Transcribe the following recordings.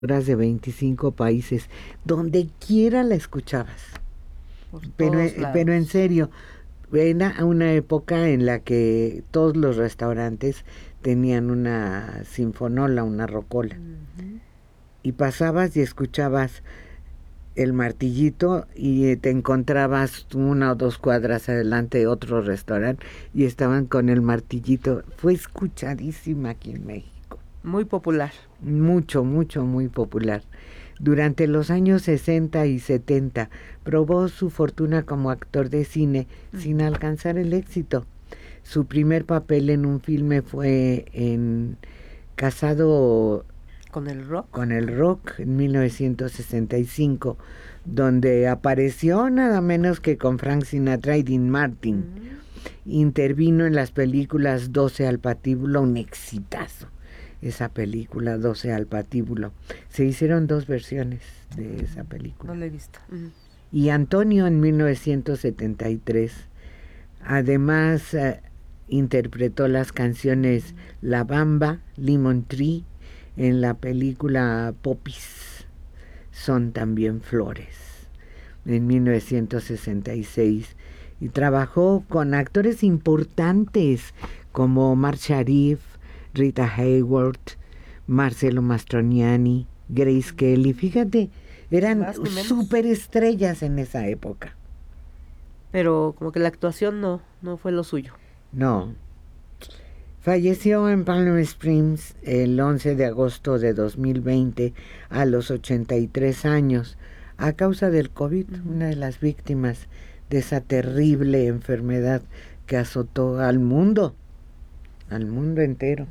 de 25 países, donde quiera la escuchabas. Pero en serio, era una época en la que todos los restaurantes tenían una sinfonola, una rocola. Uh-huh. Y pasabas y escuchabas el Martillito y te encontrabas 1 o 2 cuadras adelante de otro restaurante y estaban con el Martillito. Fue escuchadísima aquí en México. Muy popular. Mucho, muy popular. Durante los años 60 y 70 probó su fortuna como actor de cine sin alcanzar el éxito. Su primer papel en un filme fue en Casado con el rock en 1965, donde apareció nada menos que con Frank Sinatra y Dean Martin. Intervino en las películas 12 al patíbulo, un exitazo. Esa película, 12 al patíbulo. Se hicieron 2 versiones de esa película. No la he visto. Y Antonio en 1973. Además, interpretó las canciones La Bamba, Lemon Tree, en la película Popis. Son también flores, en 1966. Y trabajó con actores importantes como Omar Sharif, Rita Hayworth, Marcello Mastroianni, Grace Kelly. Fíjate, eran superestrellas en esa época. Pero como que la actuación no fue lo suyo. No. Falleció en Palm Springs el 11 de agosto de 2020 a los 83 años a causa del COVID, una de las víctimas de esa terrible enfermedad que azotó al mundo entero.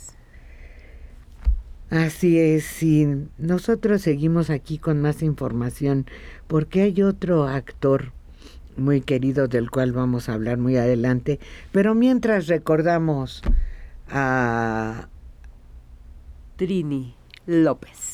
Así es, y nosotros seguimos aquí con más información porque hay otro actor muy querido del cual vamos a hablar muy adelante, pero mientras recordamos a Trini López.